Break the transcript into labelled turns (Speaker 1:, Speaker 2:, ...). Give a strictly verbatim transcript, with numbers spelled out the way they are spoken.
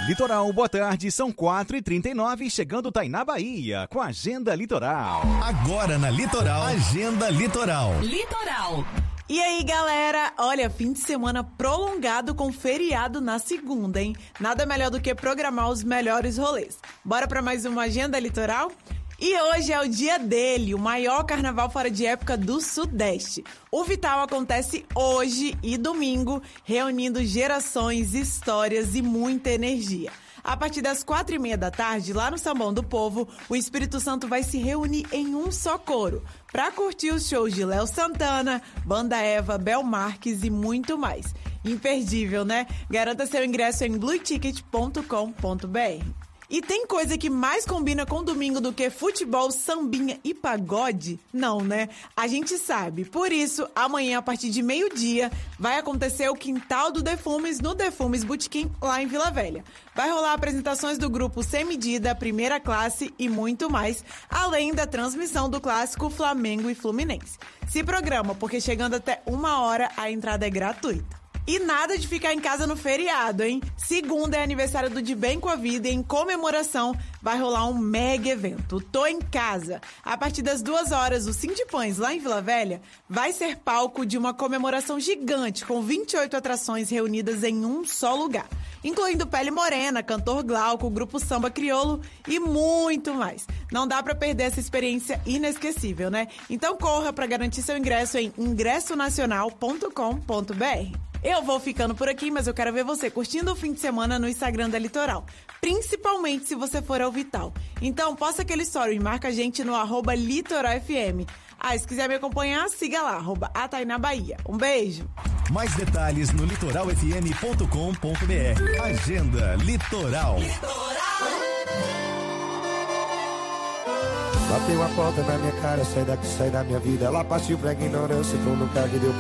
Speaker 1: Litoral, boa tarde, são quatro e trinta e nove, chegando Tainá Bahia, com a Agenda Litoral.
Speaker 2: Agora na Litoral, Agenda Litoral.
Speaker 3: Litoral.
Speaker 4: E aí, galera, olha, fim de semana prolongado com feriado na segunda, hein? Nada melhor do que programar os melhores rolês. Bora pra mais uma Agenda Litoral? E hoje é o dia dele, o maior carnaval fora de época do Sudeste. O Vital acontece hoje e domingo, reunindo gerações, histórias e muita energia. A partir das quatro e meia da tarde, lá no Sambão do Povo, o Espírito Santo vai se reunir em um só coro para curtir os shows de Léo Santana, Banda Eva, Bel Marques e muito mais. Imperdível, né? Garanta seu ingresso em blue ticket ponto com ponto b r. E tem coisa que mais combina com domingo do que futebol, sambinha e pagode? Não, né? A gente sabe. Por isso, amanhã, a partir de meio-dia, vai acontecer o Quintal do Defumes no Defumes Botequim, lá em Vila Velha. Vai rolar apresentações do grupo Sem Medida, Primeira Classe e muito mais, além da transmissão do clássico Flamengo e Fluminense. Se programa, porque chegando até uma hora, a entrada é gratuita. E nada de ficar em casa no feriado, hein? Segunda é aniversário do De Bem com a Vida e em comemoração vai rolar um mega evento, Tô em Casa. A partir das duas horas, o Sindipães, lá em Vila Velha, vai ser palco de uma comemoração gigante com vinte e oito atrações reunidas em um só lugar, incluindo Pele Morena, Cantor Glauco, Grupo Samba Criolo e muito mais. Não dá pra perder essa experiência inesquecível, né? Então corra pra garantir seu ingresso em ingresso nacional ponto com ponto b r. Eu vou ficando por aqui, mas eu quero ver você curtindo o fim de semana no Instagram da Litoral, principalmente se você for ao Vital. Então, posta aquele story e marca a gente no arroba litoralfm. Ah, e se quiser me acompanhar, siga lá, arroba a Tainá Bahia. Um beijo!
Speaker 2: Mais detalhes no litoral f m ponto com ponto b r. Agenda Litoral.
Speaker 3: Litoral.
Speaker 5: Bateu a porta na minha cara, sai daqui, sai da minha vida. Ela partiu pra ignorância, então nunca que deu